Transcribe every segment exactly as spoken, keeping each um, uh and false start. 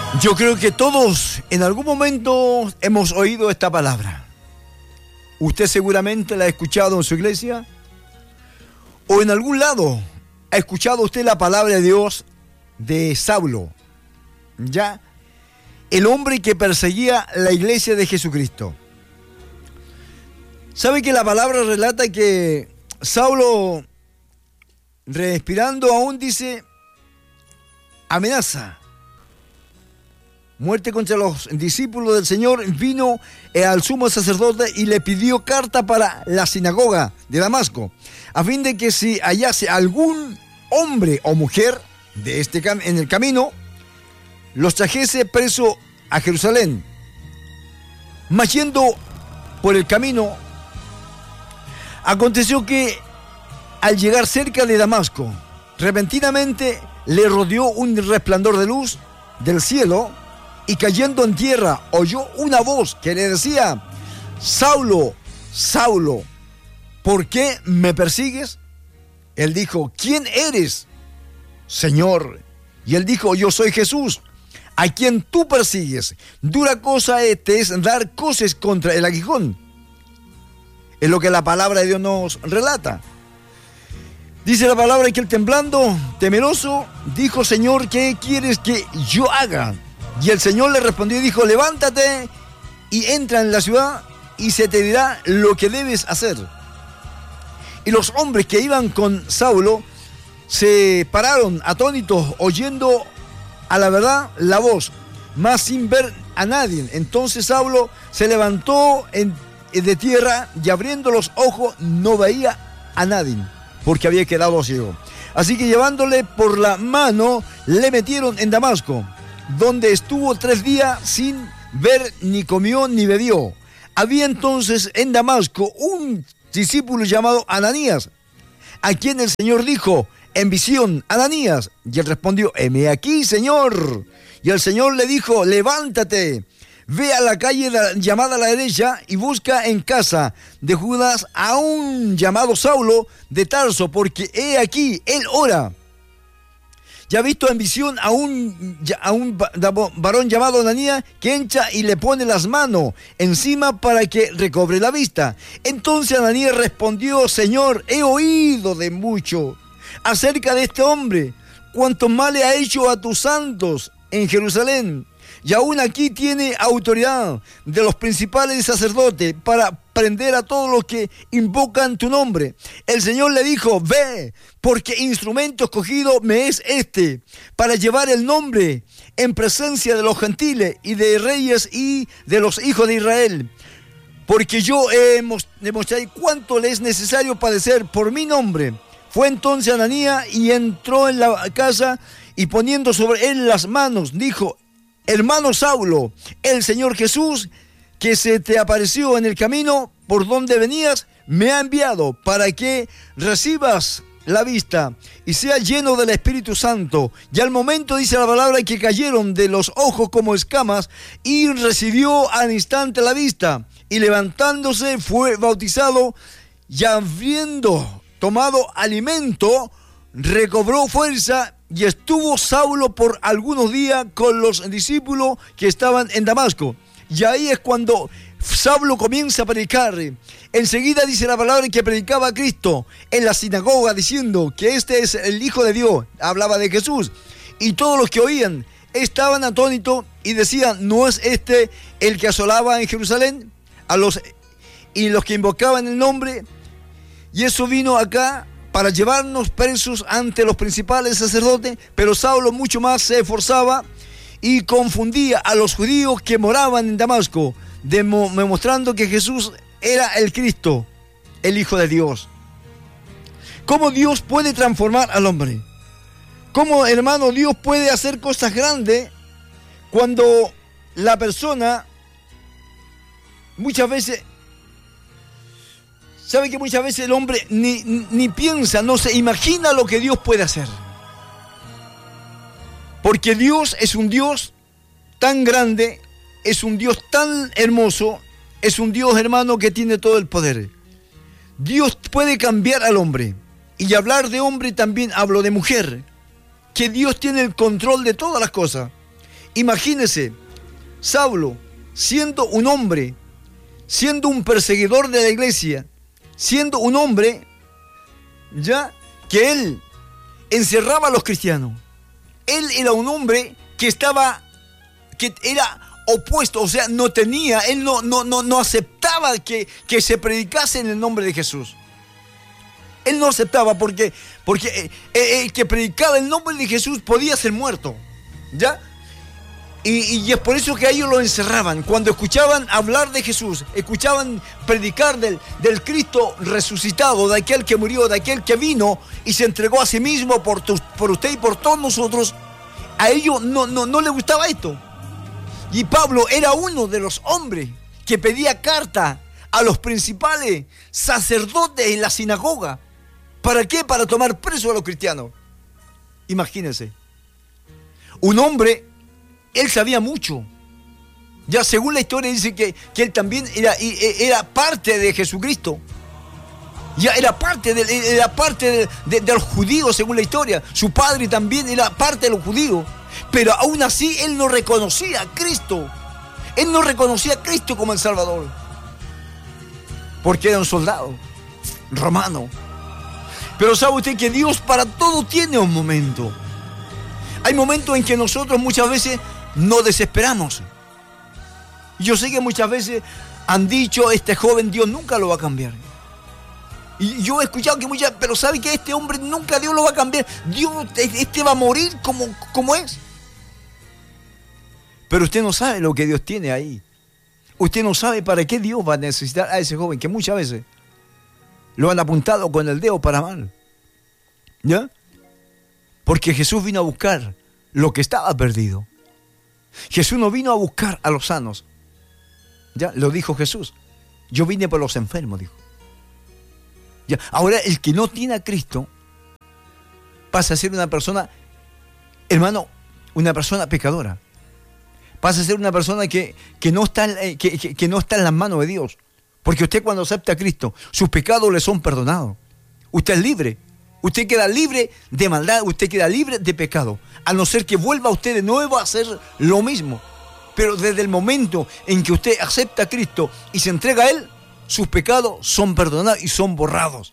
Yo creo que todos en algún momento hemos oído esta palabra. Usted seguramente la ha escuchado en su iglesia o en algún lado ha escuchado usted la palabra de Dios de Saulo, ¿ya? El hombre que perseguía la iglesia de Jesucristo. ¿Sabe que la palabra relata que Saulo, respirando aún, dice, amenaza? Muerte contra los discípulos del Señor, vino al sumo sacerdote y le pidió carta para la sinagoga de Damasco, a fin de que si hallase algún hombre o mujer de este cam- en el camino, los trajese preso a Jerusalén. Mas yendo por el camino, aconteció que al llegar cerca de Damasco, repentinamente le rodeó un resplandor de luz del cielo, y cayendo en tierra oyó una voz que le decía: Saulo, Saulo, ¿por qué me persigues? Él dijo: ¿quién eres, Señor? Y él dijo: yo soy Jesús, a quien tú persigues. Dura cosa te es dar coces contra el aguijón. Es lo que la palabra de Dios nos relata. Dice la palabra que él, temblando, temeroso, dijo: Señor, ¿qué quieres que yo haga? Y el Señor le respondió y dijo: levántate y entra en la ciudad y se te dirá lo que debes hacer. Y los hombres que iban con Saulo se pararon atónitos, oyendo a la verdad la voz, mas sin ver a nadie. Entonces Saulo se levantó en, de tierra y abriendo los ojos no veía a nadie, porque había quedado ciego. Así que llevándole por la mano le metieron en Damasco, donde estuvo tres días sin ver, ni comió, ni bebió. Había entonces en Damasco un discípulo llamado Ananías, a quien el Señor dijo en visión: Ananías. Y él respondió: heme aquí, Señor. Y el Señor le dijo: levántate, ve a la calle llamada a la derecha y busca en casa de Judas a un llamado Saulo de Tarso, porque he aquí, él ora. Ya ha visto en visión a un, a un varón llamado Ananías, que entra y le pone las manos encima para que recobre la vista. Entonces Ananías respondió: Señor, he oído de mucho acerca de este hombre, cuánto mal le ha hecho a tus santos en Jerusalén, y aún aquí tiene autoridad de los principales sacerdotes para prender a todos los que invocan tu nombre. El Señor le dijo: ve, porque instrumento escogido me es este, para llevar el nombre en presencia de los gentiles y de reyes y de los hijos de Israel. Porque yo he demostrado cuánto le es necesario padecer por mi nombre. Fue entonces Ananías y entró en la casa, y poniendo sobre él las manos, dijo: hermano Saulo, el Señor Jesús, que se te apareció en el camino por donde venías, me ha enviado para que recibas la vista y sea lleno del Espíritu Santo. Y al momento, dice la palabra, que cayeron de los ojos como escamas, y recibió al instante la vista, y levantándose fue bautizado, y habiendo tomado alimento, recobró fuerza, y estuvo Saulo por algunos días con los discípulos que estaban en Damasco. Y ahí es cuando Saulo comienza a predicar. Enseguida dice la palabra que predicaba a Cristo en la sinagoga, diciendo que este es el Hijo de Dios. Hablaba de Jesús. Y todos los que oían estaban atónitos y decían: ¿no es este el que asolaba en Jerusalén a los y los que invocaban el nombre? Y eso vino acá para llevarnos presos ante los principales sacerdotes. Pero Saulo mucho más se esforzaba y confundía a los judíos que moraban en Damasco, demostrando que Jesús era el Cristo, el Hijo de Dios. ¿Cómo Dios puede transformar al hombre? ¿Cómo, hermano, Dios puede hacer cosas grandes cuando la persona muchas veces... ¿Sabe que muchas veces el hombre ni, ni piensa, no se imagina lo que Dios puede hacer? Porque Dios es un Dios tan grande, es un Dios tan hermoso, es un Dios, hermano, que tiene todo el poder. Dios puede cambiar al hombre. Y hablar de hombre también hablo de mujer, que Dios tiene el control de todas las cosas. Imagínese, Saulo, siendo un hombre, siendo un perseguidor de la iglesia, siendo un hombre, ya, que él encerraba a los cristianos. Él era un hombre que estaba, que era opuesto, o sea, no tenía, él no, no, no, no aceptaba que, que se predicase en el nombre de Jesús. Él no aceptaba porque, porque el que predicaba el nombre de Jesús podía ser muerto, ¿ya? Y, y es por eso que a ellos lo encerraban. Cuando escuchaban hablar de Jesús, escuchaban predicar del, del Cristo resucitado, de aquel que murió, de aquel que vino y se entregó a sí mismo por, tu, por usted y por todos nosotros, a ellos no, no, no les gustaba esto. Y Pablo era uno de los hombres que pedía carta a los principales sacerdotes en la sinagoga. ¿Para qué? Para tomar preso a los cristianos. Imagínense. Un hombre, él sabía mucho. Ya según la historia dice que, que él también era, era parte de Jesucristo. Ya era parte, de, era parte de, de, de los judíos según la historia. Su padre también era parte de los judíos. Pero aún así él no reconocía a Cristo. Él no reconocía a Cristo como el Salvador. Porque era un soldado romano. Pero sabe usted que Dios para todo tiene un momento. Hay momentos en que nosotros muchas veces nos desesperamos. Yo sé que muchas veces han dicho, este joven Dios nunca lo va a cambiar. Y yo he escuchado que muchas, pero sabe que este hombre nunca Dios lo va a cambiar. Dios, este va a morir como, como es. Pero usted no sabe lo que Dios tiene ahí. Usted no sabe para qué Dios va a necesitar a ese joven que muchas veces lo han apuntado con el dedo para mal. ¿Ya? Porque Jesús vino a buscar lo que estaba perdido. Jesús no vino a buscar a los sanos. ¿Ya? Lo dijo Jesús. Yo vine por los enfermos, dijo. ¿Ya? Ahora, el que no tiene a Cristo pasa a ser una persona, hermano, una persona pecadora. Pasa a ser una persona que, que, no está, que, que, que no está en las manos de Dios. Porque usted cuando acepta a Cristo, sus pecados le son perdonados. Usted es libre. Usted queda libre de maldad, usted queda libre de pecado. A no ser que vuelva usted de nuevo a hacer lo mismo. Pero desde el momento en que usted acepta a Cristo y se entrega a Él, sus pecados son perdonados y son borrados.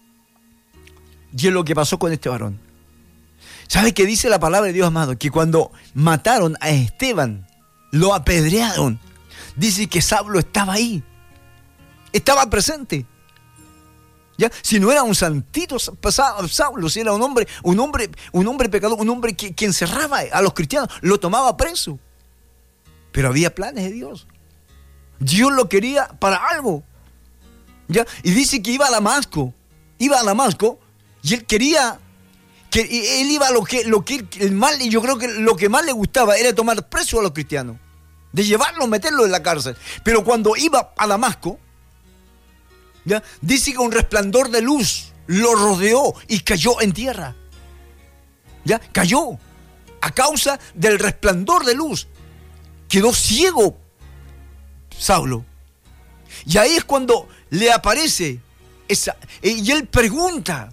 Y es lo que pasó con este varón. ¿Sabe qué dice la palabra de Dios, amado? Que cuando mataron a Esteban, lo apedrearon. Dice que Saulo estaba ahí. Estaba presente. ¿Ya? Si no era un santito Saulo, si era un hombre, un hombre, un hombre pecador, un hombre que, que encerraba a los cristianos, lo tomaba preso. Pero había planes de Dios. Dios lo quería para algo. ¿Ya? Y dice que iba a Damasco. Iba a Damasco y él quería, que él iba a lo que, lo que el mal, y yo creo que lo que más le gustaba era tomar preso a los cristianos. De llevarlos, meterlos en la cárcel. Pero cuando iba a Damasco, ¿ya? Dice que un resplandor de luz lo rodeó y cayó en tierra. ¿Ya? Cayó a causa del resplandor de luz. Quedó ciego Saulo. Y ahí es cuando le aparece esa, y él pregunta,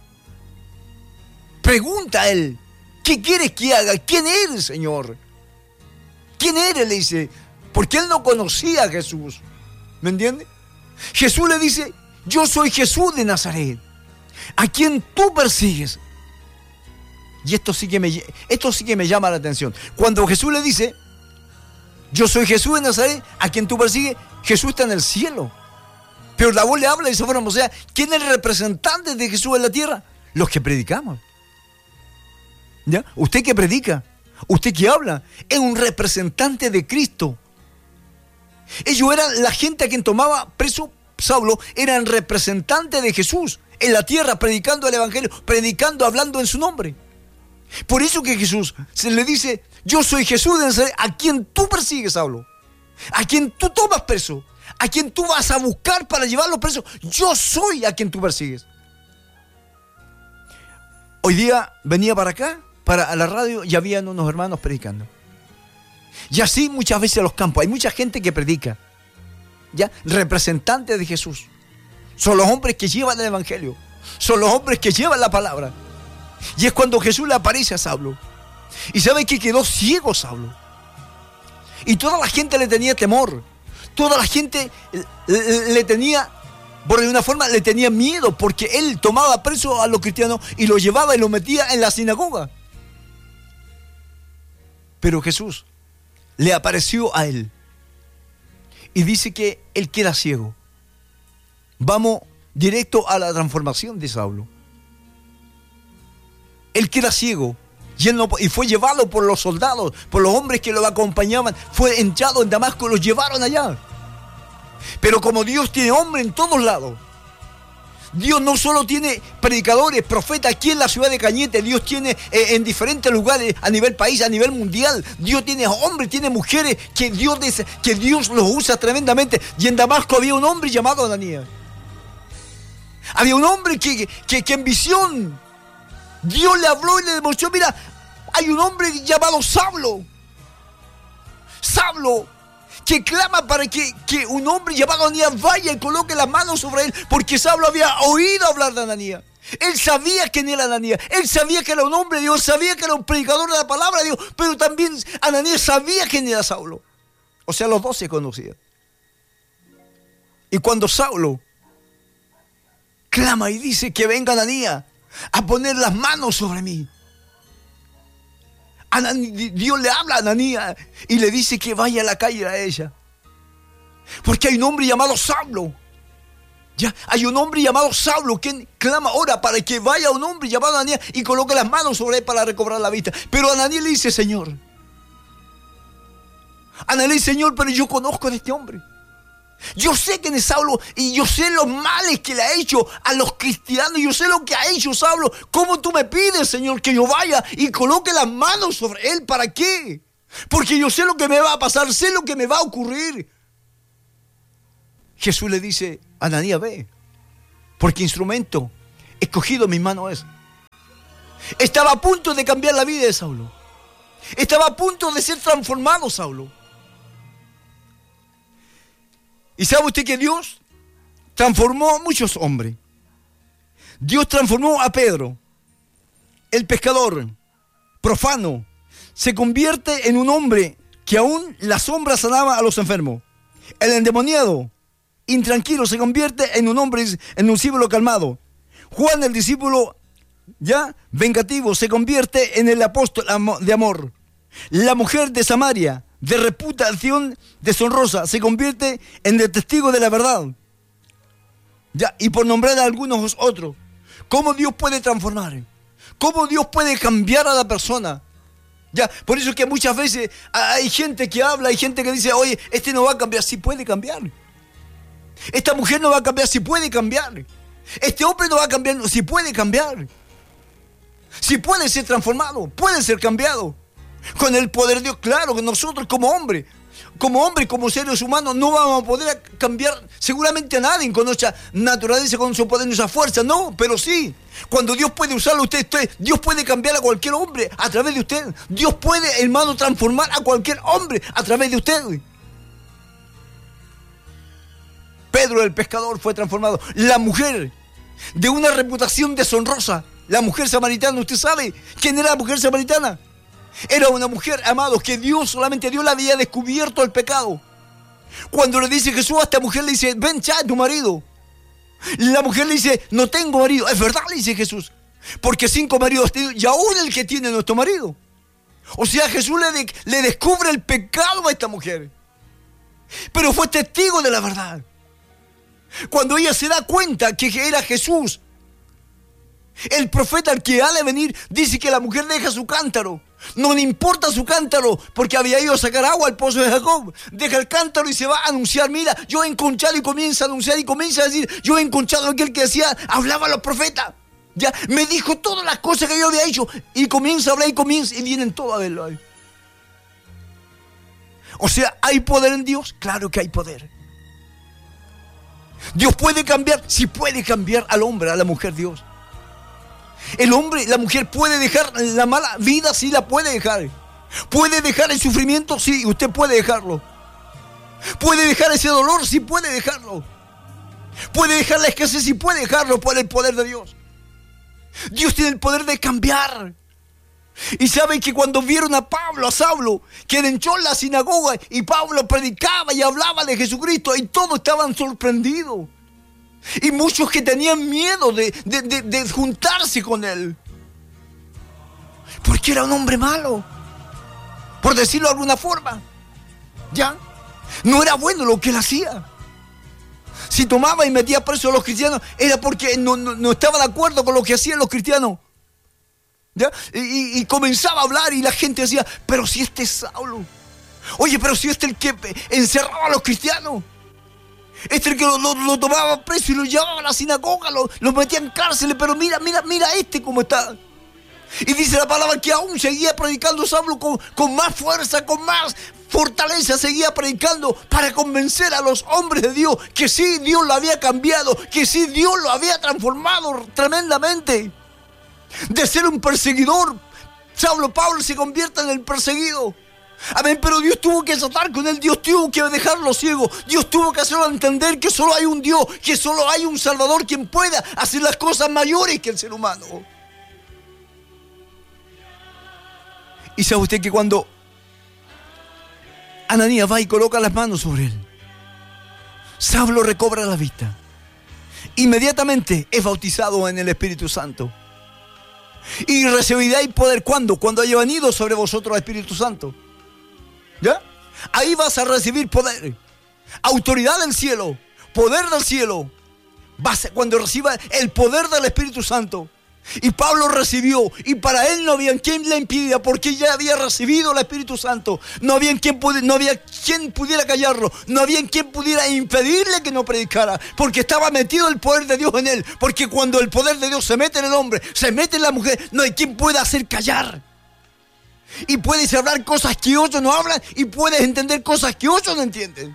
pregunta a él, ¿qué quieres que haga? ¿Quién eres, Señor? ¿Quién eres? Le dice, porque él no conocía a Jesús. ¿Me entiende? Jesús le dice, yo soy Jesús de Nazaret, a quien tú persigues. Y esto sí que me, esto sí que me llama la atención. Cuando Jesús le dice, yo soy Jesús de Nazaret, a quien tú persigues, Jesús está en el cielo. Pero la voz le habla de esa forma. O sea, ¿quién es el representante de Jesús en la tierra? Los que predicamos. ¿Ya? Usted que predica, usted que habla, es un representante de Cristo. Ellos eran la gente a quien tomaba preso Saulo, eran representantes de Jesús en la tierra, predicando el evangelio, predicando, hablando en su nombre. Por eso que Jesús se le dice, yo soy Jesús de Nazaret, a quien tú persigues, Saulo, a quien tú tomas preso, a quien tú vas a buscar para llevarlo preso. Yo soy a quien tú persigues. Hoy día venía para acá, para la radio, y habían unos hermanos predicando. Y así muchas veces en los campos hay mucha gente que predica, ¿ya? Representantes de Jesús. Son los hombres que llevan el evangelio, son los hombres que llevan la palabra. Y es cuando Jesús le aparece a Saulo. Y sabe que quedó ciego Saulo. Y toda la gente le tenía temor. Toda la gente le, le tenía, por una forma, le tenía miedo, porque él tomaba preso a los cristianos y los llevaba y los metía en la sinagoga. Pero Jesús le apareció a él y dice que él queda ciego. Vamos directo a la transformación de Saulo. Él queda ciego y, él no, y fue llevado por los soldados, por los hombres que lo acompañaban. Fue echado en Damasco y los llevaron allá. Pero como Dios tiene hombre en todos lados, Dios no solo tiene predicadores, profetas aquí en la ciudad de Cañete, Dios tiene eh, en diferentes lugares a nivel país, a nivel mundial. Dios tiene hombres, tiene mujeres que Dios, que Dios los usa tremendamente. Y en Damasco había un hombre llamado Ananías. Había un hombre que, que, que en visión Dios le habló y le demostró: mira, hay un hombre llamado Saulo. Saulo, que clama para que, que un hombre llamado Ananías vaya y coloque las manos sobre él, porque Saulo había oído hablar de Ananías. Él sabía quién era Ananías, él sabía que era un hombre de Dios, sabía que era un predicador de la palabra de Dios, pero también Ananías sabía quién era Saulo. O sea, los dos se conocían. Y cuando Saulo clama y dice que venga Ananías a poner las manos sobre mí, Dios le habla a Ananías y le dice que vaya a la calle a ella, porque hay un hombre llamado Saulo. Ya, hay un hombre llamado Saulo quien clama ahora para que vaya un hombre llamado Ananías y coloque las manos sobre él para recobrar la vista. Pero Ananías le dice: Señor, Ananías le dice: Señor, pero yo conozco de este hombre. Yo sé quién es Saulo y yo sé los males que le ha hecho a los cristianos. Yo sé lo que ha hecho Saulo. ¿Cómo tú me pides, Señor, que yo vaya y coloque las manos sobre él? ¿Para qué? Porque yo sé lo que me va a pasar, sé lo que me va a ocurrir. Jesús le dice: Ananías, ve, porque instrumento escogido en mis manos es. Estaba a punto de cambiar la vida de Saulo. Estaba a punto de ser transformado Saulo. ¿Y sabe usted que Dios transformó a muchos hombres? Dios transformó a Pedro, el pescador profano, se convierte en un hombre que aún la sombra sanaba a los enfermos. El endemoniado, intranquilo, se convierte en un hombre, en un discípulo calmado. Juan, el discípulo ya vengativo, se convierte en el apóstol de amor. La mujer de Samaria, de reputación deshonrosa, se convierte en el testigo de la verdad. Ya, y por nombrar a algunos otros, ¿cómo Dios puede transformar? ¿Cómo Dios puede cambiar a la persona? Ya, por eso es que muchas veces hay gente que habla, hay gente que dice: oye, este no va a cambiar. Sí puede cambiar. Esta mujer no va a cambiar. Sí puede cambiar. Este hombre no va a cambiar. Sí puede cambiar. Sí puede ser transformado, puede ser cambiado. Con el poder de Dios, claro, que nosotros como hombres, como hombres, como seres humanos, no vamos a poder cambiar seguramente a nadie con nuestra naturaleza, con su poder, nuestra fuerza, no, pero sí, cuando Dios puede usarlo a usted, usted, Dios puede cambiar a cualquier hombre a través de usted. Dios puede, hermano, transformar a cualquier hombre a través de usted. Pedro, el pescador, fue transformado. La mujer, de una reputación deshonrosa, la mujer samaritana, ¿usted sabe quién era la mujer samaritana? Era una mujer, amados, que Dios, solamente Dios le había descubierto el pecado. Cuando le dice Jesús a esta mujer, le dice: ven, ya, tu marido. La mujer le dice: no tengo marido. Es verdad, le dice Jesús, porque cinco maridos tiene, y aún el que tiene nuestro marido. O sea, Jesús le, de, le descubre el pecado a esta mujer, pero fue testigo de la verdad. Cuando ella se da cuenta que era Jesús, el profeta al que ha de venir, dice que la mujer deja su cántaro. No le importa su cántaro, porque había ido a sacar agua al pozo de Jacob. Deja el cántaro y se va a anunciar: mira, yo he encontrado, y comienza a anunciar y comienza a decir: yo he encontrado a aquel que decía, hablaba a los profetas. Ya, me dijo todas las cosas que yo había hecho. Y comienza a hablar y comienza, y vienen todos a verlo ahí. O sea, ¿hay poder en Dios? Claro que hay poder. Dios puede cambiar, sí puede cambiar al hombre, a la mujer, Dios. El hombre, la mujer puede dejar la mala vida, sí la puede dejar. Puede dejar el sufrimiento, sí, usted puede dejarlo. Puede dejar ese dolor, sí puede dejarlo. Puede dejar la escasez, sí puede dejarlo por el poder de Dios. Dios tiene el poder de cambiar. Y saben que cuando vieron a Pablo, a Saulo, que entró en la sinagoga y Pablo predicaba y hablaba de Jesucristo, y todos estaban sorprendidos. Y muchos que tenían miedo de, de, de, de juntarse con él, porque era un hombre malo, por decirlo de alguna forma. ¿Ya? No era bueno lo que él hacía. Si tomaba y metía preso a los cristianos, era porque no, no, no estaba de acuerdo con lo que hacían los cristianos. ¿Ya? Y, y, y comenzaba a hablar y la gente decía, pero si este es Saulo. Oye, pero si este es el que encerraba a los cristianos. Este es el que lo, lo, lo tomaba preso y lo llevaba a la sinagoga, lo, lo metía en cárcel. Pero mira, mira, mira este cómo está. Y dice la palabra que aún seguía predicando Saulo con, con más fuerza, con más fortaleza, seguía predicando para convencer a los hombres de Dios que sí, Dios lo había cambiado, que sí, Dios lo había transformado tremendamente. De ser un perseguidor, Saulo Pablo se convierte en el perseguido. Amén, pero Dios tuvo que tratar con él, Dios tuvo que dejarlo ciego, Dios tuvo que hacerlo entender que solo hay un Dios, que solo hay un Salvador quien pueda hacer las cosas mayores que el ser humano. Y sabe usted que cuando Ananías va y coloca las manos sobre él, Saulo recobra la vista. Inmediatamente es bautizado en el Espíritu Santo. Y recibiréis poder, ¿cuándo? Cuando haya venido sobre vosotros el Espíritu Santo. ¿Ya? Ahí vas a recibir poder, autoridad del cielo, poder del cielo. Vas a, cuando reciba el poder del Espíritu Santo. Y Pablo recibió, y para él no había quien le impidiera, porque ya había recibido el Espíritu Santo. No había quien, no había quien pudiera callarlo, no había quien pudiera impedirle que no predicara, porque estaba metido el poder de Dios en él. Porque cuando el poder de Dios se mete en el hombre, se mete en la mujer, no hay quien pueda hacer callar. Y puedes hablar cosas que otros no hablan, y puedes entender cosas que otros no entienden.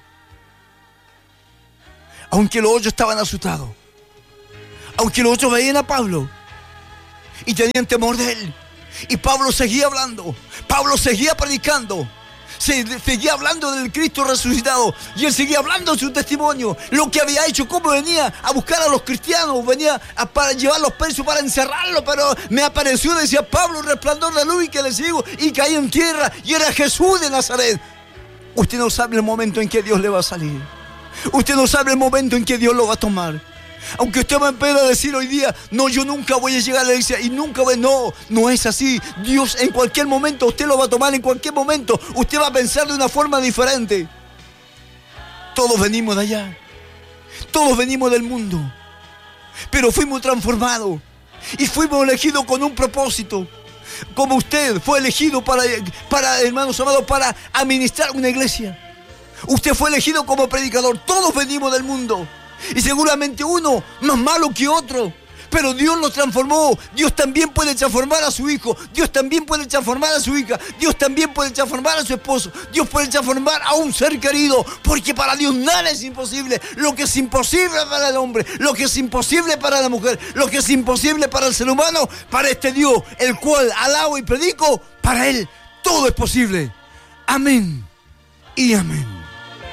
Aunque los otros estaban asustados, aunque los otros veían a Pablo y tenían temor de él, y Pablo seguía hablando, Pablo seguía predicando, se, seguía hablando del Cristo resucitado, y él seguía hablando de su testimonio, lo que había hecho, cómo venía a buscar a los cristianos, venía a, para llevarlos presos, para encerrarlos, pero me apareció, decía Pablo, un resplandor de luz, y que le sigo, y caí en tierra, y era Jesús de Nazaret. Usted no sabe el momento en que Dios le va a salir, usted no sabe el momento en que Dios lo va a tomar. Aunque usted me pueda decir hoy día, no, yo nunca voy a llegar a la iglesia y nunca voy, no, no es así. Dios en cualquier momento, usted lo va a tomar en cualquier momento. Usted va a pensar de una forma diferente. Todos venimos de allá, todos venimos del mundo, pero fuimos transformados y fuimos elegidos con un propósito. Como usted fue elegido para, para hermanos amados, para administrar una iglesia. Usted fue elegido como predicador. Todos venimos del mundo. Y seguramente uno más malo que otro, pero Dios lo transformó. Dios también puede transformar a su hijo, Dios también puede transformar a su hija, Dios también puede transformar a su esposo, Dios puede transformar a un ser querido, porque para Dios nada es imposible. Lo que es imposible para el hombre, lo que es imposible para la mujer, lo que es imposible para el ser humano, para este Dios, el cual alabo y predico, para Él todo es posible. Amén y amén.